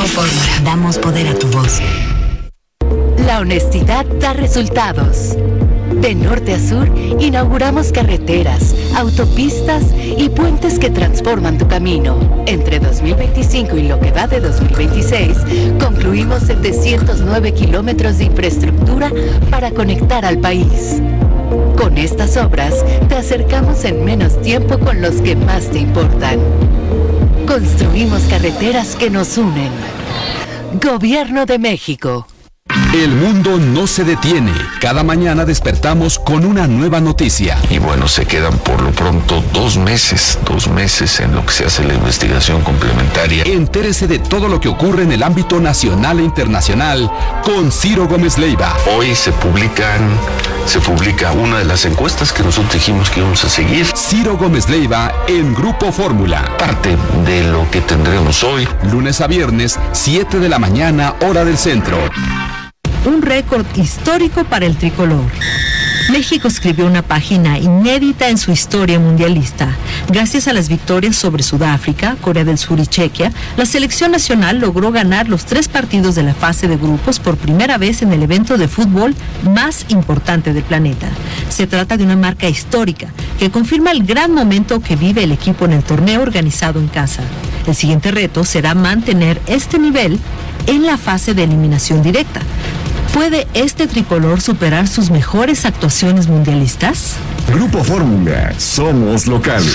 Fórmula. Damos poder a tu voz. La honestidad da resultados. De norte a sur, inauguramos carreteras, autopistas y puentes que transforman tu camino. Entre 2025 y lo que va de 2026, concluimos 709 kilómetros de infraestructura para conectar al país. Con estas obras, te acercamos en menos tiempo con los que más te importan. Construimos carreteras que nos unen. Gobierno de México. El mundo no se detiene. Cada mañana despertamos con una nueva noticia. Y bueno, se quedan por lo pronto 2 meses en lo que se hace la investigación complementaria. Entérese de todo lo que ocurre en el ámbito nacional e internacional con Ciro Gómez Leiva. Hoy se publica una de las encuestas que nosotros dijimos que íbamos a seguir. Ciro Gómez Leiva en Grupo Fórmula. Parte de lo que tendremos hoy. Lunes a viernes, 7 de la mañana, hora del centro. Un récord histórico para el tricolor. México escribió una página inédita en su historia mundialista. Gracias a las victorias sobre Sudáfrica, Corea del Sur y Chequia, la selección nacional logró ganar los 3 partidos de la fase de grupos por primera vez en el evento de fútbol más importante del planeta. Se trata de una marca histórica que confirma el gran momento que vive el equipo en el torneo organizado en casa. El siguiente reto será mantener este nivel en la fase de eliminación directa. ¿Puede este tricolor superar sus mejores actuaciones mundialistas? Grupo Fórmula, somos locales.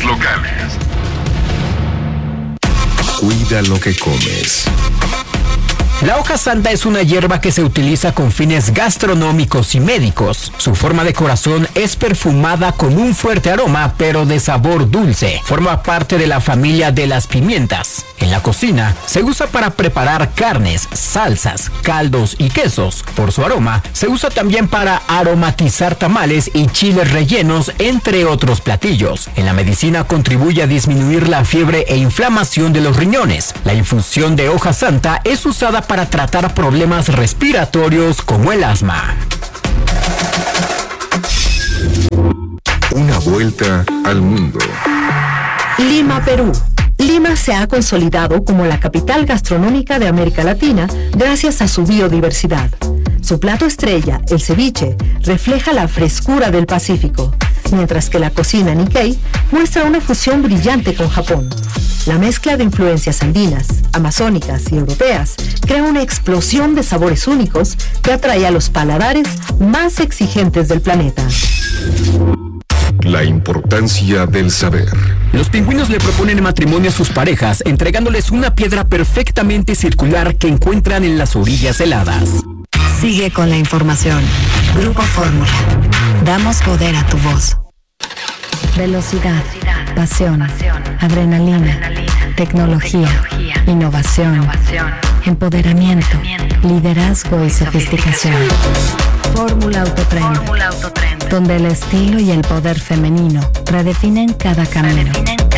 Cuida lo que comes. La hoja santa es una hierba que se utiliza con fines gastronómicos y médicos. Su forma de corazón es perfumada con un fuerte aroma, pero de sabor dulce. Forma parte de la familia de las pimientas. En la cocina se usa para preparar carnes, salsas, caldos y quesos. Por su aroma, se usa también para aromatizar tamales y chiles rellenos, entre otros platillos. En la medicina contribuye a disminuir la fiebre e inflamación de los riñones. La infusión de hoja santa es usada para tratar problemas respiratorios como el asma. Una vuelta al mundo. Lima, Perú. Lima se ha consolidado como la capital gastronómica de América Latina gracias a su biodiversidad. Su plato estrella, el ceviche, refleja la frescura del Pacífico, mientras que la cocina Nikkei muestra una fusión brillante con Japón. La mezcla de influencias andinas, amazónicas y europeas crea una explosión de sabores únicos que atrae a los paladares más exigentes del planeta. La importancia del saber. Los pingüinos le proponen matrimonio a sus parejas, entregándoles una piedra perfectamente circular que encuentran en las orillas heladas. Sigue con la información. Grupo Fórmula. Damos poder a tu voz. Velocidad, pasión, adrenalina, tecnología, innovación, empoderamiento, liderazgo y sofisticación. Fórmula Autotrend, donde el estilo y el poder femenino redefinen cada camino.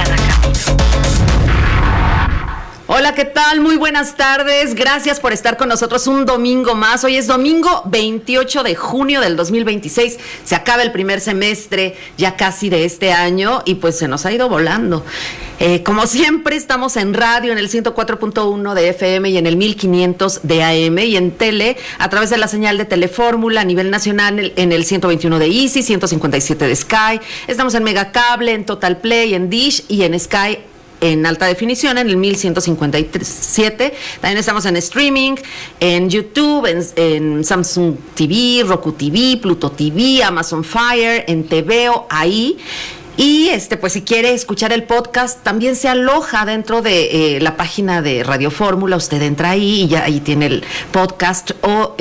Hola, ¿qué tal? Muy buenas tardes. Gracias por estar con nosotros un domingo más. Hoy es domingo 28 de junio del 2026. Se acaba el primer semestre ya casi de este año y pues se nos ha ido volando. Como siempre, estamos en radio en el 104.1 de FM y en el 1500 de AM y en tele a través de la señal de Telefórmula a nivel nacional en el 121 de Easy, 157 de Sky. Estamos en Megacable, en Total Play, en Dish y en Sky en alta definición en el 1157. También estamos en streaming, en YouTube, en Samsung TV, Roku TV, Pluto TV, Amazon Fire, en TVO, ahí. Y pues si quiere escuchar el podcast, también se aloja dentro de la página de Radio Fórmula. Usted entra ahí y ya ahí tiene el podcast o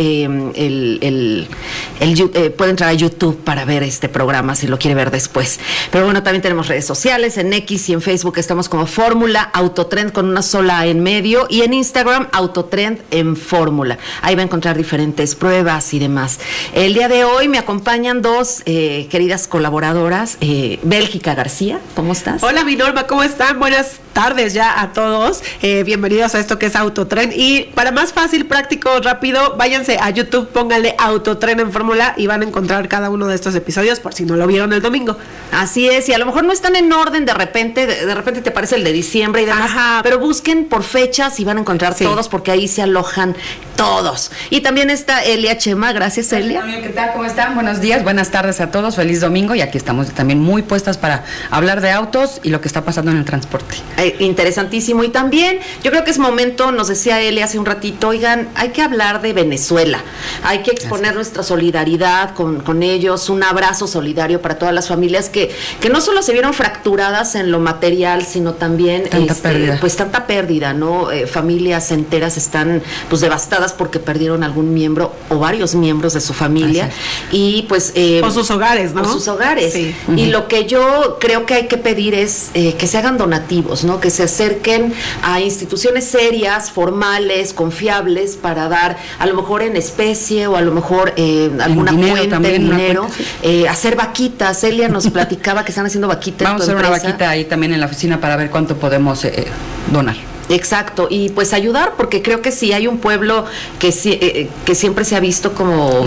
puede entrar a YouTube para ver este programa si lo quiere ver después. Pero bueno, también tenemos redes sociales, en X y en Facebook estamos como Fórmula Autotrend con una sola A en medio y en Instagram Autotrend en Fórmula. Ahí va a encontrar diferentes pruebas y demás. El día de hoy me acompañan dos queridas colaboradoras, Bélgica García, ¿cómo estás? Hola, mi Norma, ¿cómo están? Buenas tardes ya a todos. Bienvenidos a esto que es Autotrend. Y para más fácil, práctico, rápido, váyanse a YouTube, pónganle Autotrend en Fórmula y van a encontrar cada uno de estos episodios por si no lo vieron el domingo. Así es, y a lo mejor no están en orden de repente te aparece el de diciembre y demás, pero busquen por fechas y van a encontrar todos, porque ahí se alojan todos. Y también está Elia Chema, gracias Elia. ¿Qué tal? ¿Cómo están? Buenos días, buenas tardes a todos, feliz domingo, y aquí estamos también muy puestas para hablar de autos y lo que está pasando en el transporte. Interesantísimo, y también yo creo que es momento, nos decía Elia hace un ratito, oigan, hay que hablar de Venezuela, hay que exponer nuestra solidaridad con ellos, un abrazo solidario para todas las familias que no solo se vieron fracturadas en lo material, sino también tanta pérdida, ¿no? Familias enteras están pues devastadas porque perdieron algún miembro o varios miembros de su familia, y pues o sus hogares, ¿no? O sus hogares. Sí. Y lo que yo creo que hay que pedir es que se hagan donativos, ¿no? Que se acerquen a instituciones serias, formales, confiables, para dar a lo mejor en especie o a lo mejor alguna cuenta de dinero, hacer vaquitas. Elia nos platicaba que están haciendo vaquitas. Vamos a hacer una vaquita ahí también en la oficina para ver cuánto podemos donar. Exacto, y pues ayudar, porque creo que sí hay un pueblo que siempre se ha visto como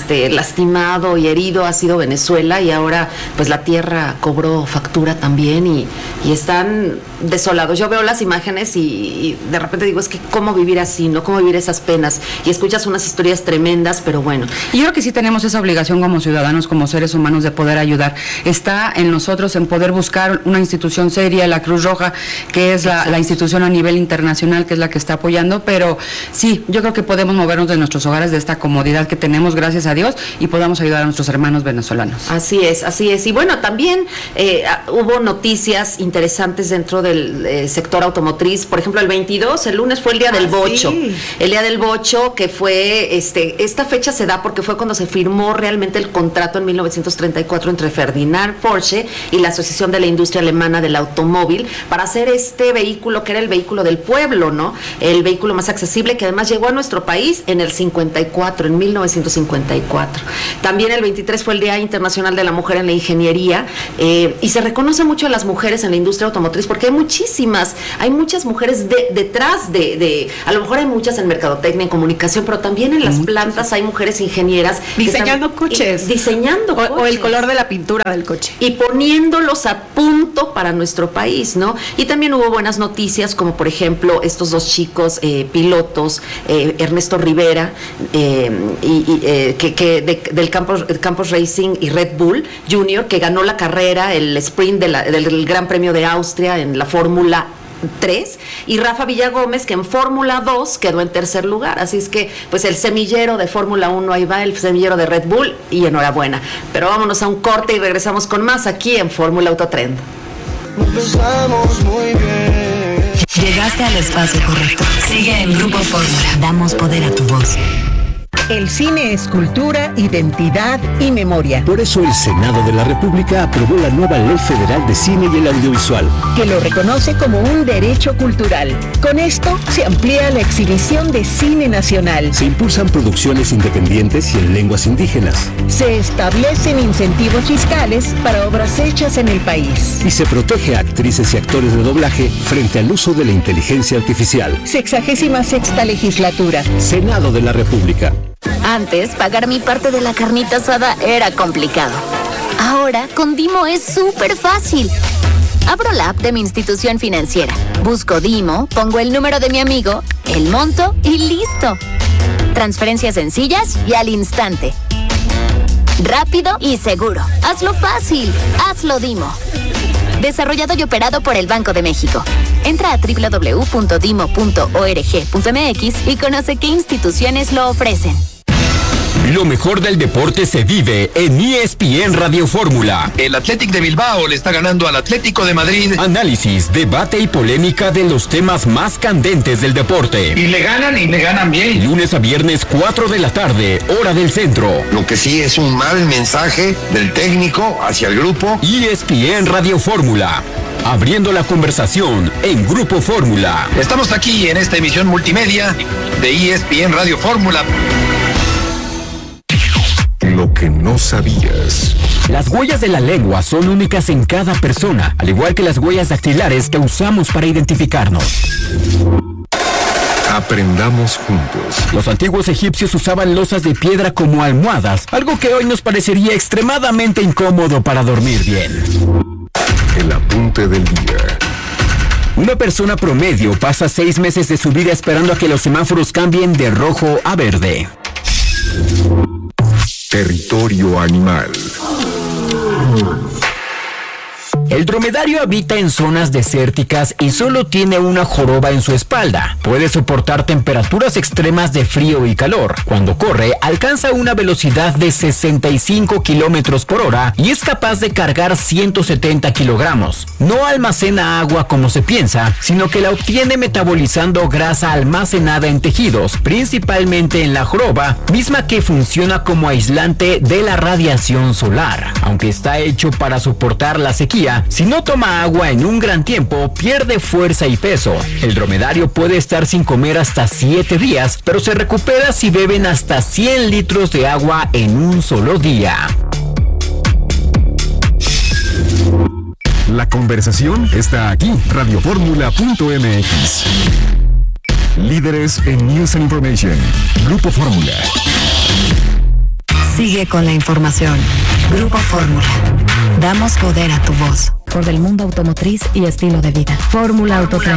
lastimado y herido, ha sido Venezuela, y ahora pues la tierra cobró factura también y están desolados. Yo veo las imágenes y de repente digo, es que cómo vivir así, ¿no? Cómo vivir esas penas, y escuchas unas historias tremendas, pero bueno. Y yo creo que sí tenemos esa obligación como ciudadanos, como seres humanos, de poder ayudar. Está en nosotros en poder buscar una institución seria, la Cruz Roja, que es la institución a nivel internacional, que es la que está apoyando, pero sí, yo creo que podemos movernos de nuestros hogares, de esta comodidad que tenemos, gracias a Dios, y podamos ayudar a nuestros hermanos venezolanos. Así es, y bueno, también hubo noticias interesantes dentro del sector automotriz. Por ejemplo, el 22, el lunes, fue el Día del Bocho. Sí. El Día del Bocho, que fue, esta fecha se da porque fue cuando se firmó realmente el contrato en 1934 entre Ferdinand Porsche y la Asociación de la Industria Alemana del Automóvil para hacer este vehículo, que era el vehículo del pueblo, ¿no? El vehículo más accesible, que además llegó a nuestro país en el 54, en 1954. También el 23 fue el Día Internacional de la Mujer en la Ingeniería, y se reconoce mucho a las mujeres en la industria automotriz, porque hay muchas mujeres detrás de, a lo mejor hay muchas en mercadotecnia, en comunicación, pero también en las plantas hay mujeres ingenieras diseñando coches. O el color de la pintura del coche. Y poniéndolos a punto para nuestro país, ¿no? Y también hubo buenas noticias, como por ejemplo estos dos chicos pilotos, Ernesto Rivera del Campos Racing y Red Bull Junior, que ganó la carrera, el sprint del Gran Premio de Austria en la Fórmula 3, y Rafa Villagómez, que en Fórmula 2 quedó en tercer lugar. Así es que pues el semillero de Fórmula 1 ahí va, el semillero de Red Bull, y enhorabuena. Pero vámonos a un corte y regresamos con más aquí en Fórmula Autotrend. Empezamos muy bien. Llegaste al espacio correcto. Sigue en Grupo Fórmula. Damos poder a tu voz. El cine es cultura, identidad y memoria. Por eso el Senado de la República aprobó la nueva Ley Federal de Cine y el Audiovisual, que lo reconoce como un derecho cultural. Con esto se amplía la exhibición de cine nacional. Se impulsan producciones independientes y en lenguas indígenas. Se establecen incentivos fiscales para obras hechas en el país. Y se protege a actrices y actores de doblaje frente al uso de la inteligencia artificial. 66ª legislatura. Senado de la República. Antes, pagar mi parte de la carnita asada era complicado. Ahora, con Dimo es súper fácil. Abro la app de mi institución financiera, busco Dimo, pongo el número de mi amigo, el monto y listo. Transferencias sencillas y al instante. Rápido y seguro. Hazlo fácil. Hazlo Dimo. Desarrollado y operado por el Banco de México. Entra a www.dimo.org.mx y conoce qué instituciones lo ofrecen. Lo mejor del deporte se vive en ESPN Radio Fórmula. El Athletic de Bilbao le está ganando al Atlético de Madrid. Análisis, debate y polémica de los temas más candentes del deporte. Y le ganan bien. Lunes a viernes, 4 de la tarde, hora del centro. Lo que sí es un mal mensaje del técnico hacia el grupo. ESPN Radio Fórmula. Abriendo la conversación en Grupo Fórmula. Estamos aquí en esta emisión multimedia de ESPN Radio Fórmula. Lo que no sabías. Las huellas de la lengua son únicas en cada persona, al igual que las huellas dactilares que usamos para identificarnos. Aprendamos juntos. Los antiguos egipcios usaban losas de piedra como almohadas, algo que hoy nos parecería extremadamente incómodo para dormir bien. El apunte del día. Una persona promedio pasa 6 meses de su vida esperando a que los semáforos cambien de rojo a verde. Territorio animal. El dromedario habita en zonas desérticas y solo tiene una joroba en su espalda. Puede soportar temperaturas extremas de frío y calor. Cuando corre, alcanza una velocidad de 65 kilómetros por hora y es capaz de cargar 170 kilogramos. No almacena agua como se piensa, sino que la obtiene metabolizando grasa almacenada en tejidos, principalmente en la joroba, misma que funciona como aislante de la radiación solar. Aunque está hecho para soportar la sequía, si no toma agua en un gran tiempo, pierde fuerza y peso. El dromedario puede estar sin comer hasta 7 días, pero se recupera si beben hasta 100 litros de agua en un solo día. La conversación está aquí, radioformula.mx. Líderes en News and Information. Grupo Fórmula. Sigue con la información. Grupo Fórmula. Damos poder a tu voz. Por el mundo automotriz y estilo de vida. Fórmula Autotrend.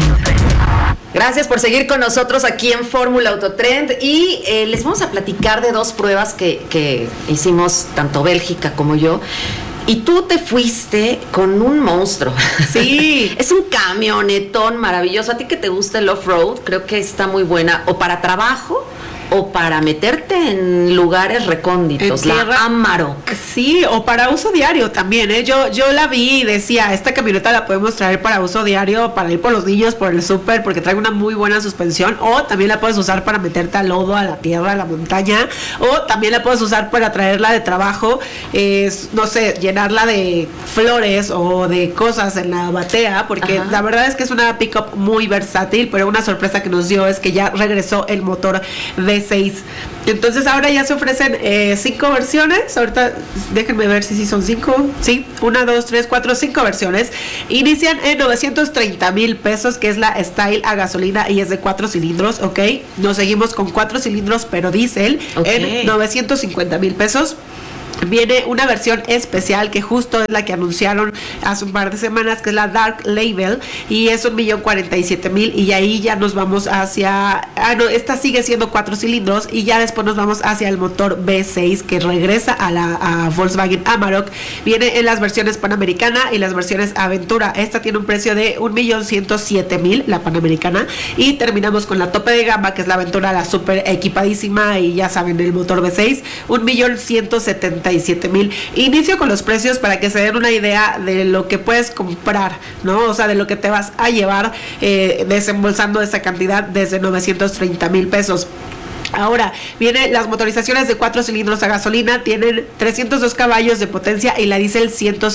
Gracias por seguir con nosotros aquí en Fórmula Autotrend y les vamos a platicar de 2 pruebas que hicimos tanto Bélgica como yo. Y tú te fuiste con un monstruo. Sí. Es un camionetón maravilloso. A ti que te gusta el off-road, creo que está muy buena. O para trabajo o para meterte en lugares recónditos. En tierra, la Amarok. Sí, o para uso diario también, ¿eh? Yo la vi y decía, esta camioneta la podemos traer para uso diario, para ir por los niños, por el súper, porque trae una muy buena suspensión, o también la puedes usar para meterte al lodo, a la tierra, a la montaña, o también la puedes usar para traerla de trabajo, no sé, llenarla de flores o de cosas en la batea, porque la verdad es que es una pick-up muy versátil, pero una sorpresa que nos dio es que ya regresó el motor V6. Entonces ahora ya se ofrecen 5 versiones. Ahorita déjenme ver si son 5. Sí, 1, 2, 3, 4, 5 versiones. Inician en 930,000 pesos, que es la Style a gasolina y es de 4 cilindros, ¿ok? Nos seguimos con 4 cilindros pero diésel, en 950,000 pesos. Viene una versión especial que justo es la que anunciaron hace un par de semanas, que es la Dark Label, y es 1,047,000, y ahí ya nos vamos hacia esta sigue siendo 4 cilindros y ya después nos vamos hacia el motor V6 que regresa a Volkswagen Amarok. Viene en las versiones Panamericana y las versiones Aventura. Esta tiene un precio de 1,107,000, la Panamericana, y terminamos con la tope de gama, que es la Aventura, la super equipadísima, y ya saben, el motor V6, 1,177,000. Inicio con los precios para que se den una idea de lo que puedes comprar, ¿no? O sea, de lo que te vas a llevar desembolsando esa cantidad desde 930,000 pesos. Ahora, vienen las motorizaciones de 4 cilindros a gasolina, tienen 302 caballos de potencia y la diésel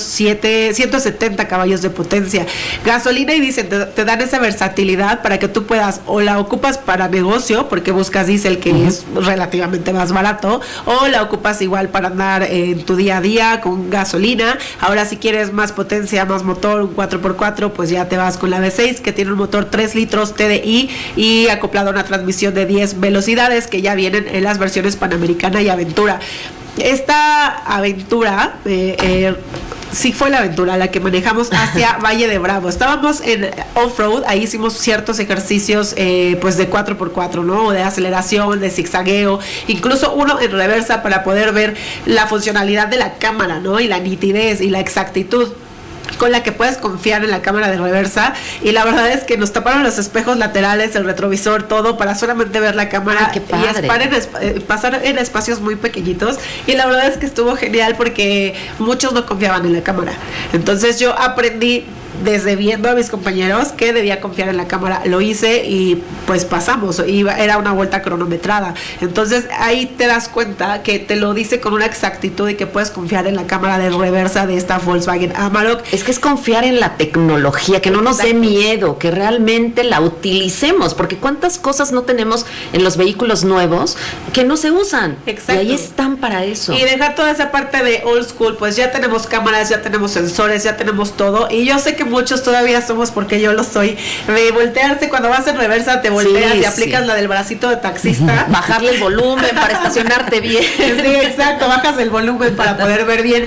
170 caballos de potencia. Gasolina y diésel te dan esa versatilidad para que tú puedas, o la ocupas para negocio, porque buscas diésel que es relativamente más barato, o la ocupas igual para andar en tu día a día con gasolina. Ahora, si quieres más potencia, más motor, un 4x4, pues ya te vas con la V6, que tiene un motor 3 litros TDI y acoplado a una transmisión de 10 velocidades, que ya vienen en las versiones Panamericana y Aventura. Esta Aventura sí fue la Aventura la que manejamos hacia Valle de Bravo. Estábamos en off-road, ahí hicimos ciertos ejercicios pues de 4x4, ¿no? De aceleración, de zigzagueo, incluso uno en reversa para poder ver la funcionalidad de la cámara, ¿no? Y la nitidez y la exactitud con la que puedes confiar en la cámara de reversa. Y la verdad es que nos taparon los espejos laterales, el retrovisor, todo para solamente ver la cámara. Ay, y pasar en espacios muy pequeñitos. Y la verdad es que estuvo genial porque muchos no confiaban en la cámara. Entonces yo aprendí desde viendo a mis compañeros que debía confiar en la cámara. Lo hice y pues pasamos, era una vuelta cronometrada. Entonces ahí te das cuenta que te lo dice con una exactitud y que puedes confiar en la cámara de reversa de esta Volkswagen Amarok. Es que es confiar en la tecnología, que no nos dé miedo, que realmente la utilicemos, porque cuántas cosas no tenemos en los vehículos nuevos que no se usan. Exacto. Y ahí están para eso. Y dejar toda esa parte de old school, pues ya tenemos cámaras, ya tenemos sensores, ya tenemos todo, y yo sé que que muchos todavía somos, porque yo lo soy, de voltearse cuando vas en reversa, te volteas y aplicas la del bracito de taxista. Bajarle el volumen para estacionarte bien. Sí, exacto, bajas el volumen para poder ver bien.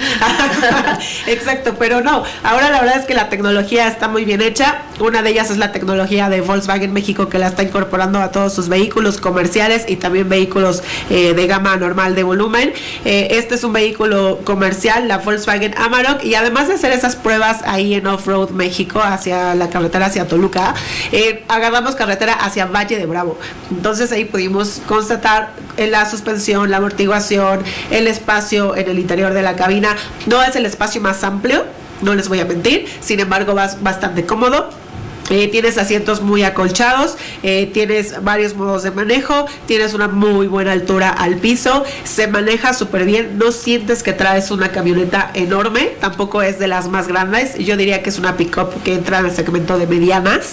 Exacto, pero no, ahora la verdad es que la tecnología está muy bien hecha. Una de ellas es la tecnología de Volkswagen México, que la está incorporando a todos sus vehículos comerciales y también vehículos de gama normal de volumen. Este es un vehículo comercial, la Volkswagen Amarok, y además de hacer esas pruebas ahí en Off-Road México, hacia la carretera hacia Toluca, agarramos carretera hacia Valle de Bravo. Entonces ahí pudimos constatar la suspensión, la amortiguación, el espacio en el interior de la cabina. No es el espacio más amplio, no les voy a mentir, sin embargo vas bastante cómodo. Tienes asientos muy acolchados, tienes varios modos de manejo, tienes una muy buena altura al piso, se maneja súper bien, no sientes que traes una camioneta enorme, tampoco es de las más grandes, yo diría que es una pick-up que entra en el segmento de medianas,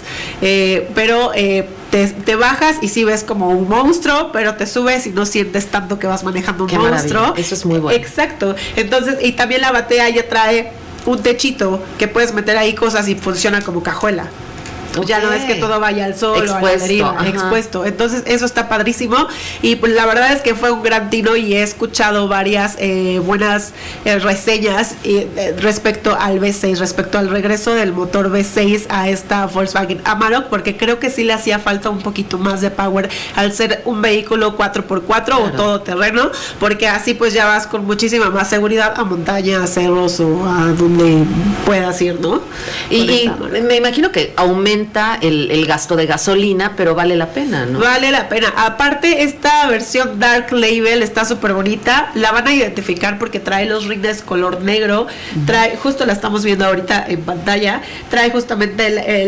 pero te bajas y sí ves como un monstruo, pero te subes y no sientes tanto que vas manejando un Qué monstruo. Maravilla. Eso es muy bueno. Exacto, entonces, y también la batea ya trae un techito que puedes meter ahí cosas y funciona como cajuela. Okay. Ya no es que todo vaya al sol o a la deriva, expuesto. Entonces eso está padrísimo y pues la verdad es que fue un gran tino y he escuchado varias buenas reseñas respecto al V6, respecto al regreso del motor V6 a esta Volkswagen Amarok, porque creo que sí le hacía falta un poquito más de power al ser un vehículo 4x4 claro. o todoterreno, porque así pues ya vas con muchísima más seguridad a montaña, a cerros o a donde puedas ir, ¿no? Y me imagino que aumenta el gasto de gasolina, pero vale la pena, ¿no? Vale la pena. Aparte, esta versión Dark Label está súper bonita. La van a identificar porque trae los rines color negro. Trae, justo la estamos viendo ahorita en pantalla, trae justamente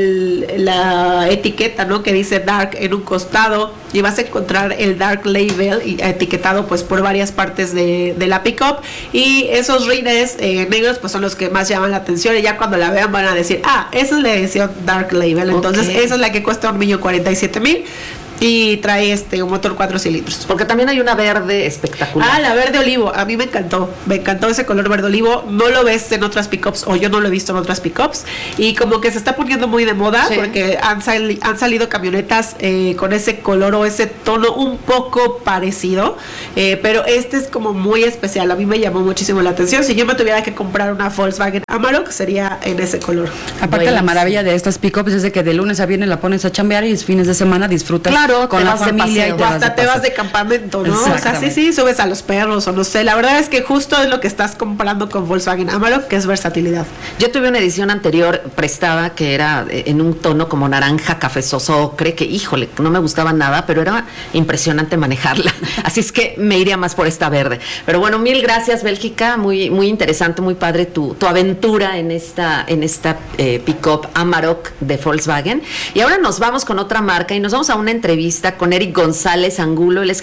la etiqueta, ¿no? Que dice Dark en un costado. Y vas a encontrar el Dark Label etiquetado pues por varias partes de la pickup. Y esos rines negros pues son los que más llaman la atención. Y ya cuando la vean van a decir, esa es la edición Dark Label. Entonces esa es la que cuesta $1,47,000 y trae un motor 4 cilindros. Porque también hay una verde espectacular. La verde olivo, a mí me encantó ese color verde olivo, no lo ves en otras pickups, o yo no lo he visto en otras pickups, y como que se está poniendo muy de moda, sí. Porque han salido camionetas con ese color o ese tono un poco parecido, pero este es como muy especial, a mí me llamó muchísimo la atención. Si yo me tuviera que comprar una Volkswagen Amarok, sería en ese color. Aparte, la maravilla de estas pickups es de que de lunes a viernes la pones a chambear y fines de semana disfrutas. Claro, con la familia y hasta te vas de campamento, ¿no? O sea, sí, subes a los perros o no sé. La verdad es que justo es lo que estás comparando con Volkswagen Amarok, que es versatilidad. Yo tuve una edición anterior prestada que era en un tono como naranja cafezoso ocre, que híjole, no me gustaba nada, pero era impresionante manejarla. Así es que me iría más por esta verde. Pero bueno, mil gracias, Bélgica, muy muy interesante, muy padre tu aventura en esta pick-up Amarok de Volkswagen. Y ahora nos vamos con otra marca y nos vamos a una entrevista con Eric González Angulo. Él es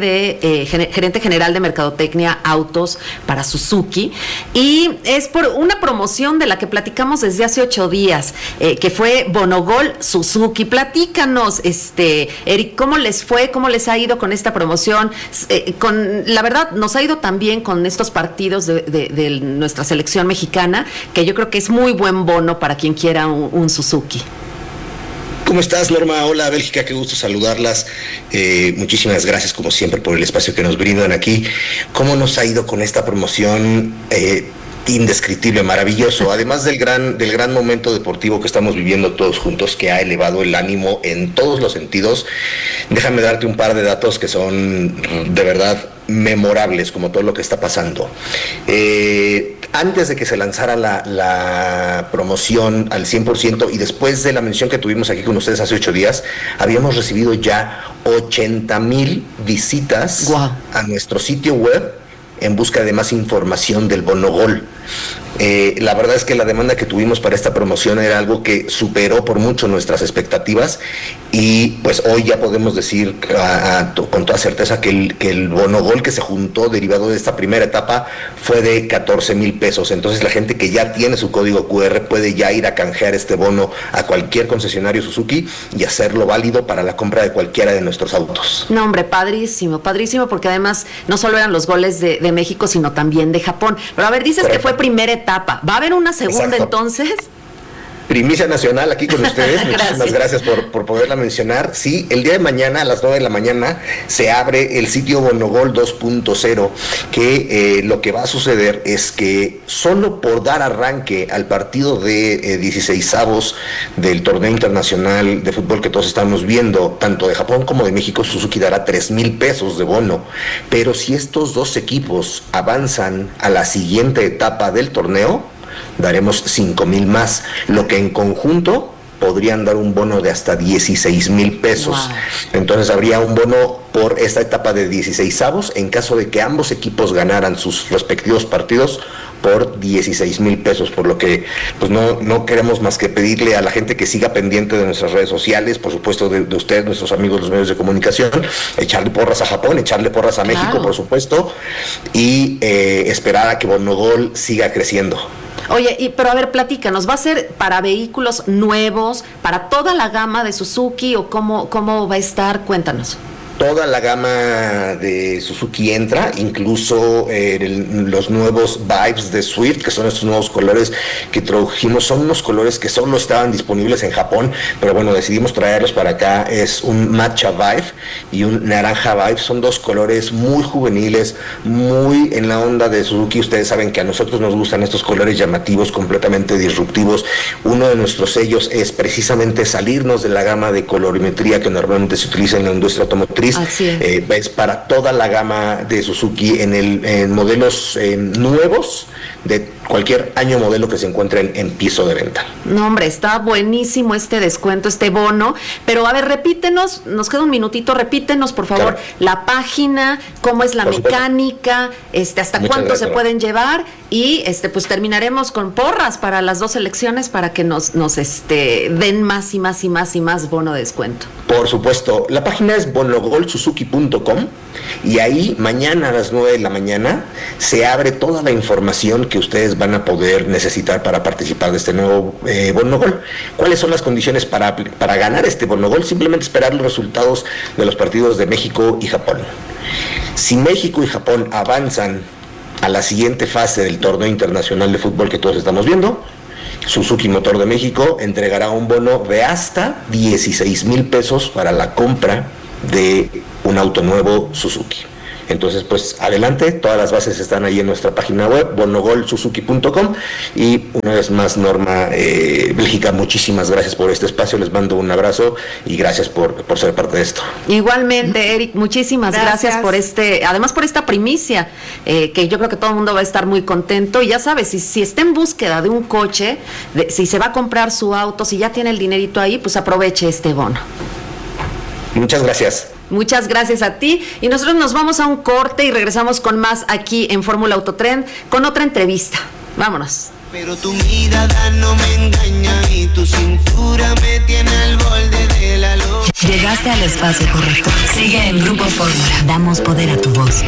gerente general de Mercadotecnia Autos para Suzuki, y es por una promoción de la que platicamos desde hace 8 días, que fue Bonogol Suzuki. Platícanos, Eric, ¿cómo les fue? ¿Cómo les ha ido con esta promoción? La verdad, nos ha ido también con estos partidos de nuestra selección mexicana, que yo creo que es muy buen bono para quien quiera un Suzuki. ¿Cómo estás, Norma? Hola, Bélgica, qué gusto saludarlas. Muchísimas gracias, como siempre, por el espacio que nos brindan aquí. ¿Cómo nos ha ido con esta promoción? Indescriptible, maravilloso, además del gran momento deportivo que estamos viviendo todos juntos, que ha elevado el ánimo en todos los sentidos. Déjame darte un par de datos que son de verdad memorables, como todo lo que está pasando. Antes de que se lanzara la promoción al 100% y después de la mención que tuvimos aquí con ustedes hace 8 días, habíamos recibido ya 80,000 visitas a nuestro sitio web en busca de más información del Bonogol. La verdad es que la demanda que tuvimos para esta promoción era algo que superó por mucho nuestras expectativas, y pues hoy ya podemos decir con toda certeza que el Bonogol que se juntó derivado de esta primera etapa fue de 14,000 pesos. Entonces la gente que ya tiene su código QR puede ya ir a canjear este bono a cualquier concesionario Suzuki y hacerlo válido para la compra de cualquiera de nuestros autos. No, hombre, padrísimo, porque además no solo eran los goles de México, sino también de Japón. Pero a ver, dices Correcto. Que fue primera etapa. ¿Va a haber una segunda? Exacto. Entonces? Primicia nacional aquí con ustedes. Muchísimas gracias por poderla mencionar. Sí, el día de mañana a las 9 de la mañana se abre el sitio Bonogol 2.0, que lo que va a suceder es que solo por dar arranque al partido de 16avos del torneo internacional de fútbol que todos estamos viendo, tanto de Japón como de México, Suzuki dará 3,000 pesos de bono. Pero si estos dos equipos avanzan a la siguiente etapa del torneo, daremos 5,000 más, lo que en conjunto podrían dar un bono de hasta 16,000 pesos. Wow. Entonces habría un bono por esta etapa de 16avos en caso de que ambos equipos ganaran sus respectivos partidos por 16,000 pesos, por lo que pues no queremos más que pedirle a la gente que siga pendiente de nuestras redes sociales, por supuesto de ustedes, nuestros amigos, los medios de comunicación, echarle porras a Japón, echarle porras a México, por supuesto, y esperar a que Bonogol siga creciendo. Oye, pero a ver, platícanos, ¿va a ser para vehículos nuevos, para toda la gama de Suzuki o cómo va a estar? Cuéntanos. Toda la gama de Suzuki entra, incluso los nuevos Vibes de Swift, que son estos nuevos colores que trajimos, son unos colores que solo estaban disponibles en Japón, pero bueno, decidimos traerlos para acá. Es un Matcha Vibe y un Naranja Vibe, son dos colores muy juveniles, muy en la onda de Suzuki. Ustedes saben que a nosotros nos gustan estos colores llamativos, completamente disruptivos. Uno de nuestros sellos es precisamente salirnos de la gama de colorimetría que normalmente se utiliza en la industria automotriz. Es para toda la gama de Suzuki en modelos nuevos de cualquier año modelo que se encuentren en piso de venta. No, hombre, está buenísimo este descuento, este bono, pero a ver, repítenos, nos queda un minutito, repítenos por favor, claro, la página, cómo es la mecánica, hasta cuánto se pueden llevar y pues terminaremos con porras para las dos selecciones para que nos den más y más y más y más bono de descuento. Por supuesto, la página es bonogolsuzuki.com y ahí mañana a las 9 de la mañana se abre toda la información que ustedes van a poder necesitar para participar de este nuevo Bonogol. ¿Cuáles son las condiciones para ganar este Bonogol? Simplemente esperar los resultados de los partidos de México y Japón. Si México y Japón avanzan a la siguiente fase del torneo internacional de fútbol que todos estamos viendo, Suzuki Motor de México entregará un bono de hasta 16,000 pesos para la compra de un auto nuevo Suzuki. Entonces, pues adelante, todas las bases están ahí en nuestra página web, bonogolsuzuki.com. Y una vez más, Norma, Bélgica, muchísimas gracias por este espacio, les mando un abrazo y gracias por ser parte de esto. Igualmente, Eric, muchísimas gracias por además por esta primicia, que yo creo que todo el mundo va a estar muy contento. Y ya sabes, si está en búsqueda de un coche, si se va a comprar su auto, si ya tiene el dinerito ahí, pues aproveche este bono. Muchas gracias. Muchas gracias a ti y nosotros nos vamos a un corte y regresamos con más aquí en Fórmula Autotren con otra entrevista. Vámonos. Pero tu mirada no me engaña y tu cintura me tiene al borde de la locura. Llegaste al espacio correcto. Sigue en Grupo Fórmula. Damos poder a tu voz.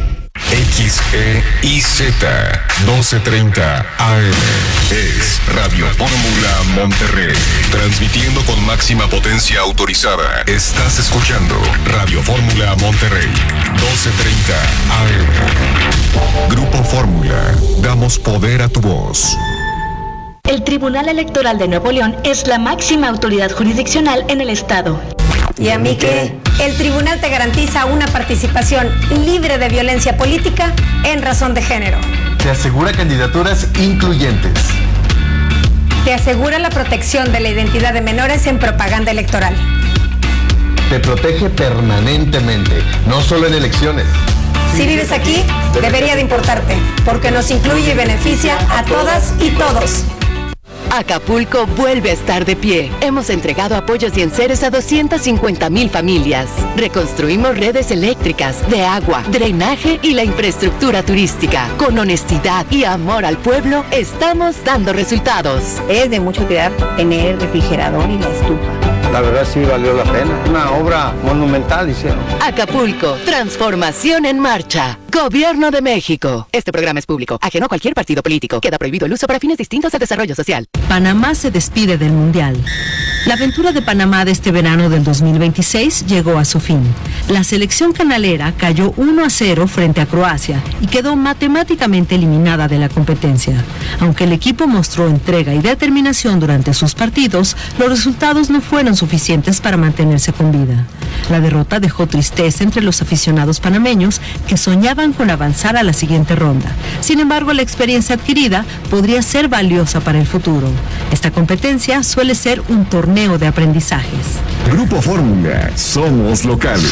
XEIZ 1230 AM es Radio Fórmula Monterrey, transmitiendo con máxima potencia autorizada. Estás escuchando Radio Fórmula Monterrey 1230 AM. Grupo Fórmula, damos poder a tu voz. El Tribunal Electoral de Nuevo León es la máxima autoridad jurisdiccional en el estado. ¿Y a mí qué? El tribunal te garantiza una participación libre de violencia política en razón de género. Te asegura candidaturas incluyentes. Te asegura la protección de la identidad de menores en propaganda electoral. Te protege permanentemente, no solo en elecciones. Si vives aquí, debería de importarte, porque nos incluye y beneficia a todas y todos. Acapulco vuelve a estar de pie. Hemos entregado apoyos y enseres a 250,000 familias. Reconstruimos redes eléctricas, de agua, drenaje y la infraestructura turística. Con honestidad y amor al pueblo, estamos dando resultados. Es de mucho cuidar tener el refrigerador y la estufa. La verdad sí valió la pena. Una obra monumental hicieron. Acapulco, transformación en marcha. Gobierno de México. Este programa es público, ajeno a cualquier partido político. Queda prohibido el uso para fines distintos al desarrollo social. Panamá se despide del Mundial. La aventura de Panamá de este verano del 2026 llegó a su fin. La selección canalera cayó 1-0 frente a Croacia y quedó matemáticamente eliminada de la competencia. Aunque el equipo mostró entrega y determinación durante sus partidos, los resultados no fueron suficientes para mantenerse con vida. La derrota dejó tristeza entre los aficionados panameños que soñaban con avanzar a la siguiente ronda. Sin embargo, la experiencia adquirida podría ser valiosa para el futuro. Esta competencia suele ser un torneo de aprendizajes. Grupo Fórmula, somos locales.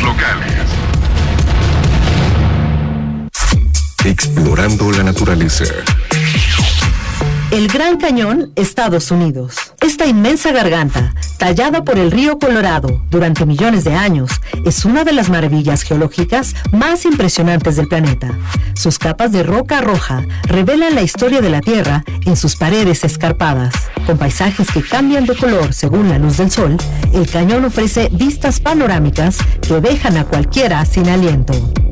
Explorando la naturaleza. El Gran Cañón, Estados Unidos. Esta inmensa garganta, tallada por el río Colorado durante millones de años, es una de las maravillas geológicas más impresionantes del planeta. Sus capas de roca roja revelan la historia de la Tierra en sus paredes escarpadas. Con paisajes que cambian de color según la luz del sol, el cañón ofrece vistas panorámicas que dejan a cualquiera sin aliento.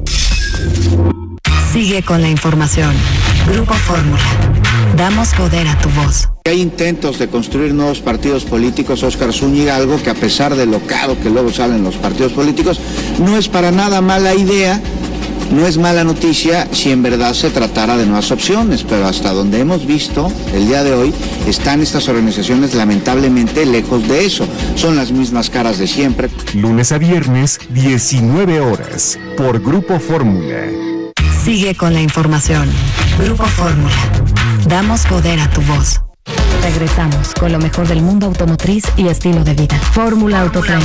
Sigue con la información. Grupo Fórmula. Damos poder a tu voz. Hay intentos de construir nuevos partidos políticos. Óscar Zúñiga, algo que a pesar de lo caro que luego salen los partidos políticos, no es para nada mala idea, no es mala noticia si en verdad se tratara de nuevas opciones, pero hasta donde hemos visto el día de hoy, están estas organizaciones lamentablemente lejos de eso. Son las mismas caras de siempre. Lunes a viernes, 19 horas, por Grupo Fórmula. Sigue con la información. Grupo Fórmula. Damos poder a tu voz. Regresamos con lo mejor del mundo automotriz y estilo de vida. Fórmula Autotrend.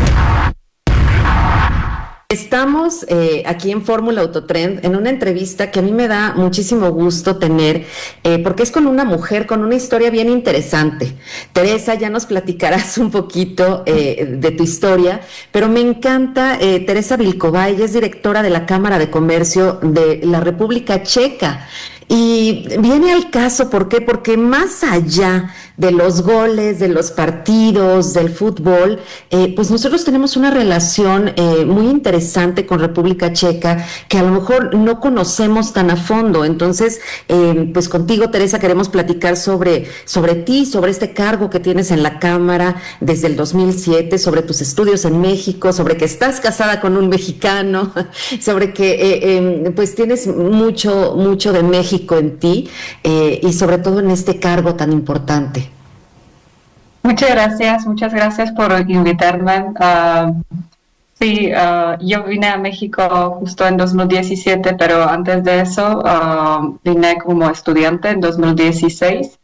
Estamos aquí en Fórmula Autotrend en una entrevista que a mí me da muchísimo gusto tener, porque es con una mujer con una historia bien interesante. Teresa, ya nos platicarás un poquito de tu historia, pero me encanta Teresa Vilková, ella es directora de la Cámara de Comercio de la República Checa. Y viene al caso, ¿por qué? Porque más allá de los goles, de los partidos, del fútbol, pues nosotros tenemos una relación muy interesante con República Checa que a lo mejor no conocemos tan a fondo. Entonces, pues contigo, Teresa, queremos platicar sobre ti, sobre este cargo que tienes en la Cámara desde el 2007, sobre tus estudios en México, sobre que estás casada con un mexicano, sobre que pues tienes mucho de México en ti y sobre todo en este cargo tan importante. Muchas gracias por invitarme. Sí, yo vine a México justo en 2017, pero antes de eso vine como estudiante en 2016.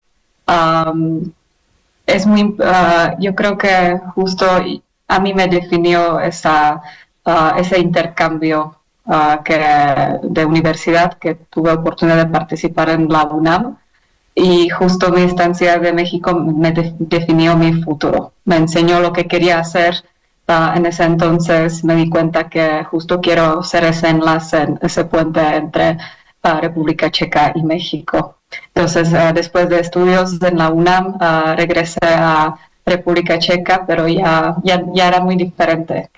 Yo creo que justo a mí me definió ese intercambio de universidad, que tuve oportunidad de participar en la UNAM, y justo mi estancia de México me definió mi futuro, me enseñó lo que quería hacer. En ese entonces me di cuenta que justo quiero ser ese enlace, ese puente entre República Checa y México. Entonces, después de estudios en la UNAM, regresé a República Checa, pero ya era muy diferente.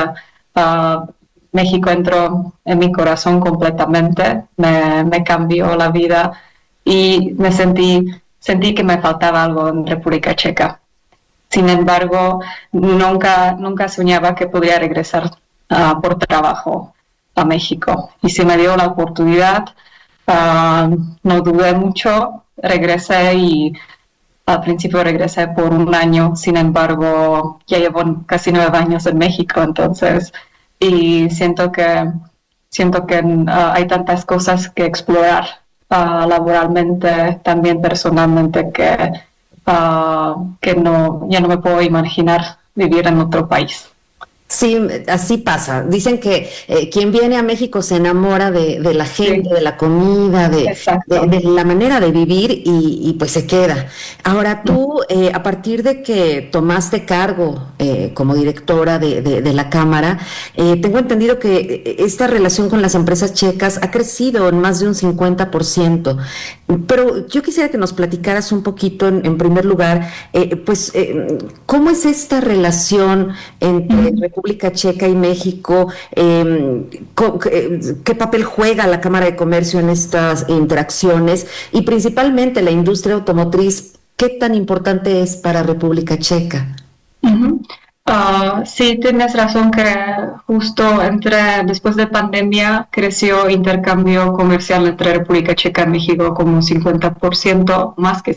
México entró en mi corazón completamente, me cambió la vida y me sentí que me faltaba algo en República Checa. Sin embargo, nunca soñaba que podría regresar por trabajo a México. Y se me dio la oportunidad, no dudé mucho, regresé y al principio regresé por un año. Sin embargo, ya llevo casi 9 años en México, entonces... Y siento que hay tantas cosas que explorar laboralmente, también personalmente, que ya no me puedo imaginar vivir en otro país. Sí, así pasa. Dicen que quien viene a México se enamora de la gente, sí, de la comida, de la manera de vivir y pues se queda. Ahora tú, a partir de que tomaste cargo como directora de la Cámara, tengo entendido que esta relación con las empresas checas ha crecido en más de un 50%. Pero yo quisiera que nos platicaras un poquito, en primer lugar, ¿cómo es esta relación entre República Checa y México? ¿Qué papel juega la Cámara de Comercio en estas interacciones? Y principalmente la industria automotriz, ¿qué tan importante es para República Checa? Sí, tienes razón que justo después de pandemia creció intercambio comercial entre República Checa y México como 50%, más que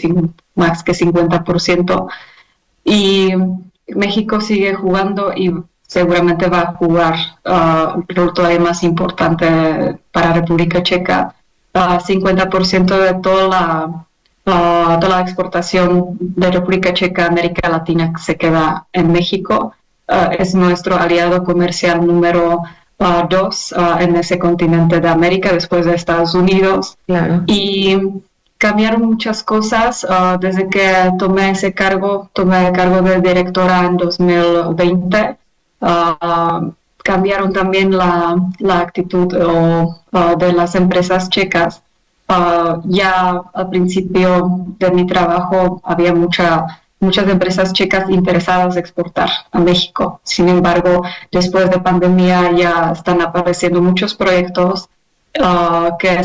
50%, y México sigue jugando y seguramente va a jugar un rol todavía más importante para República Checa. 50% de toda la exportación de República Checa a América Latina se queda en México. Es nuestro aliado comercial número 2 en ese continente de América, después de Estados Unidos. Claro. Y cambiaron muchas cosas desde que tomé el cargo de directora en 2020. Cambiaron también la actitud de las empresas checas. Ya al principio de mi trabajo había muchas empresas checas interesadas en exportar a México. Sin embargo, después de pandemia ya están apareciendo muchos proyectos que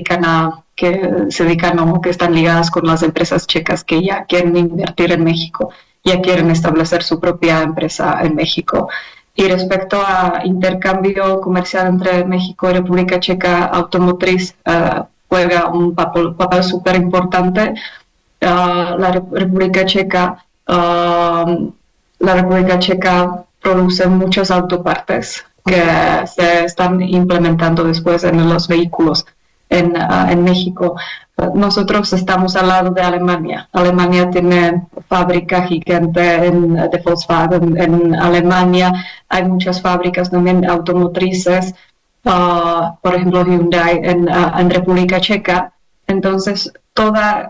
están ligadas con las empresas checas que ya quieren invertir en México, ya quieren establecer su propia empresa en México. Y respecto a intercambio comercial entre México y República Checa, automotriz juega un papel súper importante. La República Checa produce muchas autopartes que se están implementando después en los vehículos en México. Nosotros estamos al lado de Alemania. Alemania tiene fábrica gigante de Volkswagen en Alemania. Hay muchas fábricas también automotrices, por ejemplo Hyundai en República Checa. Entonces, todas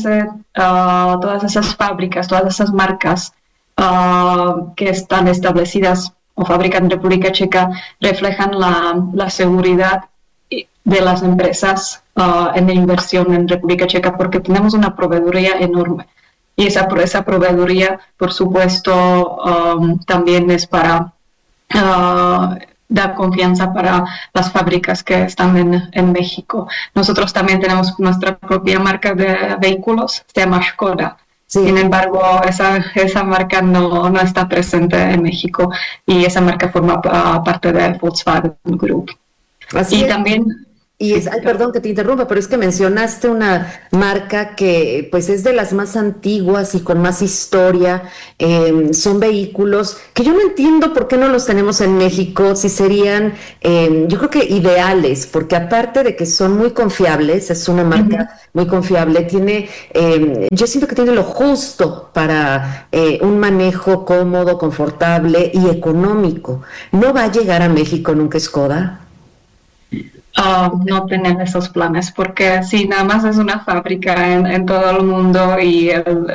esas fábricas, todas esas marcas que están establecidas o fabrican en República Checa reflejan la seguridad de las empresas en la inversión en República Checa, porque tenemos una proveeduría enorme. Y esa proveeduría, por supuesto, también es para dar confianza para las fábricas que están en México. Nosotros también tenemos nuestra propia marca de vehículos, se llama Škoda. Sí. Sin embargo, esa marca no está presente en México y esa marca forma parte del Volkswagen Group. Así y es. También... Ay, perdón que te interrumpa, pero es que mencionaste una marca que pues es de las más antiguas y con más historia. Son vehículos que yo no entiendo por qué no los tenemos en México, si serían, yo creo que ideales, porque aparte de que son muy confiables, es una marca muy confiable, tiene, yo siento que tiene lo justo para un manejo cómodo, confortable y económico. ¿No va a llegar a México nunca Škoda? No tienen esos planes, porque sí, nada más es una fábrica en todo el mundo y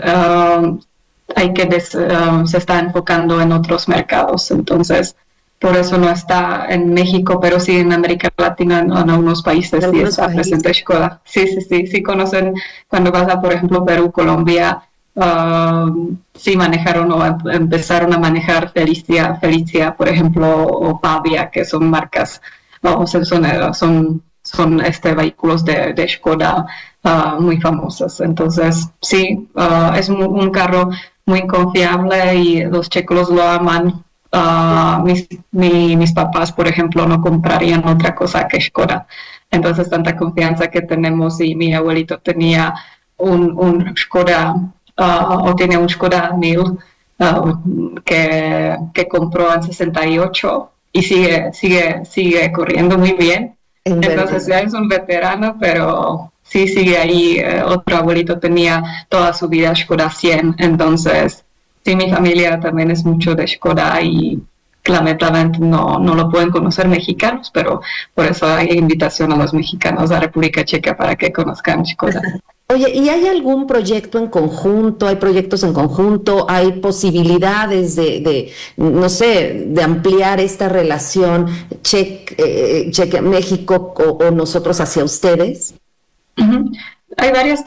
se está enfocando en otros mercados. Entonces, por eso no está en México, pero sí en América Latina, en algunos países sí está presente Škoda. Sí conocen, cuando vas a, por ejemplo, Perú, Colombia, sí manejaron o empezaron a manejar Felicia, por ejemplo, o Pavia, que son marcas, son vehículos de Škoda muy famosos. Entonces, sí, es un carro muy confiable y los checos lo aman. Mis papás, por ejemplo, no comprarían otra cosa que Škoda. Entonces, tanta confianza que tenemos, y mi abuelito tenía un Škoda, o tiene un Škoda 1000 que compró en 68 y sigue corriendo muy bien. Entonces ya es un veterano, pero sí sigue ahí. Otro abuelito tenía toda su vida Škoda 100, entonces sí, mi familia también es mucho de Škoda y lamentablemente no lo pueden conocer mexicanos, pero por eso hay invitación a los mexicanos a República Checa para que conozcan Škoda. Oye, ¿y hay algún proyecto en conjunto? ¿Hay proyectos en conjunto? ¿Hay posibilidades de ampliar esta relación México o nosotros hacia ustedes? Uh-huh. Hay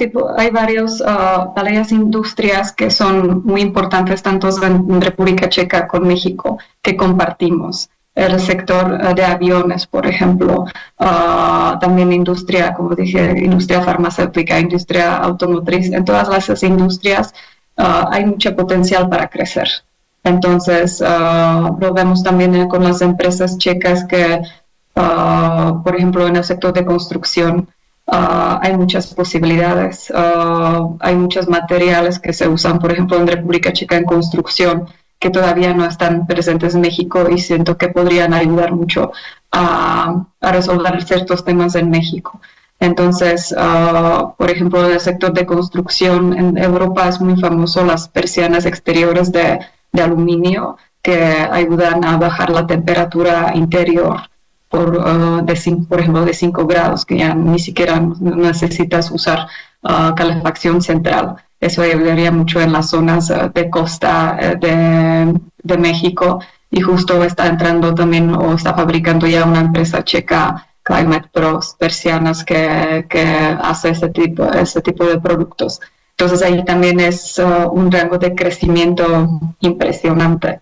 varias industrias que son muy importantes, tanto en República Checa con México, que compartimos. El sector de aviones, por ejemplo, también industria, como dije, industria farmacéutica, industria automotriz. En todas esas industrias hay mucho potencial para crecer. Entonces, lo vemos también con las empresas checas que, por ejemplo, en el sector de construcción, hay muchas posibilidades. Hay muchos materiales que se usan, por ejemplo, en República Checa en construcción, que todavía no están presentes en México y siento que podrían ayudar mucho a resolver ciertos temas en México. Entonces, por ejemplo, en el sector de construcción en Europa es muy famoso las persianas exteriores de aluminio que ayudan a bajar la temperatura interior por ejemplo, de 5 grados, que ya ni siquiera necesitas usar calefacción central. Eso ayudaría mucho en las zonas de costa de México, y justo está entrando también o está fabricando ya una empresa checa, Climate Pros, persianas que hace ese tipo de productos. Entonces ahí también es un rango de crecimiento impresionante.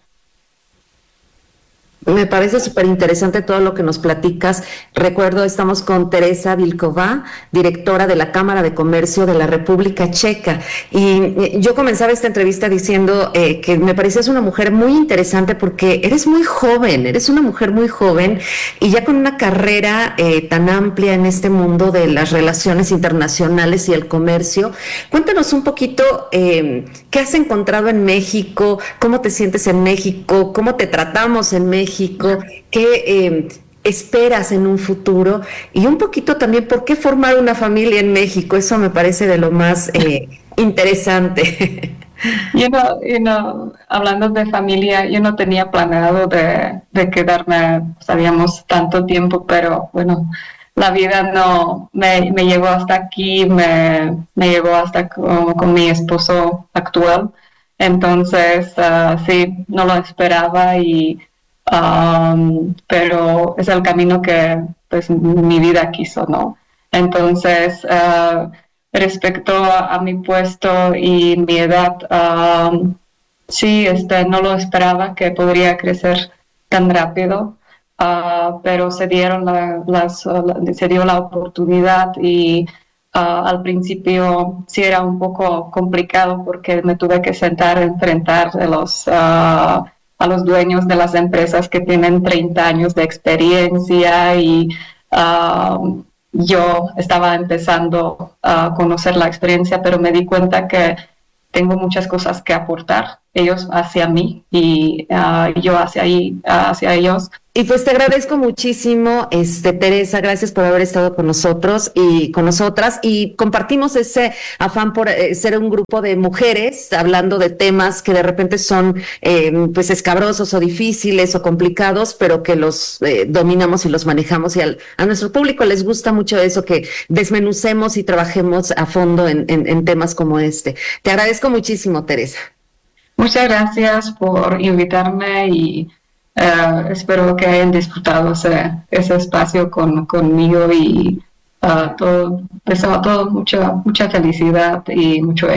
Me parece súper interesante todo lo que nos platicas. Recuerdo, estamos con Teresa Vilková, directora de la Cámara de Comercio de la República Checa. Y yo comenzaba esta entrevista diciendo que me parecías una mujer muy interesante porque eres muy joven, eres una mujer muy joven y ya con una carrera tan amplia en este mundo de las relaciones internacionales y el comercio. Cuéntanos un poquito qué has encontrado en México, cómo te sientes en México, cómo te tratamos en México. ¿Qué esperas en un futuro? Y un poquito también, ¿por qué formar una familia en México? Eso me parece de lo más interesante. Hablando de familia, yo no tenía planeado de quedarme, sabíamos, tanto tiempo, pero bueno, la vida no me llevó hasta aquí, me llevó hasta con mi esposo actual. Entonces, sí, no lo esperaba pero es el camino que pues mi vida quiso, ¿no? Entonces, respecto a mi puesto y mi edad, sí, no lo esperaba que podría crecer tan rápido, pero se dio la oportunidad y al principio sí era un poco complicado porque me tuve que enfrentar a los dueños de las empresas que tienen 30 años de experiencia y yo estaba empezando a conocer la experiencia, pero me di cuenta que tengo muchas cosas que aportar, ellos hacia mí y yo hacia ellos. Y pues te agradezco muchísimo, Teresa, gracias por haber estado con nosotros y con nosotras, y compartimos ese afán por ser un grupo de mujeres hablando de temas que de repente son pues escabrosos o difíciles o complicados, pero que los dominamos y los manejamos, y a nuestro público les gusta mucho eso, que desmenucemos y trabajemos a fondo en temas como este. Te agradezco muchísimo, Teresa. Muchas gracias por invitarme y espero que hayan disfrutado ese espacio conmigo y deseo a todos mucha felicidad y mucho éxito.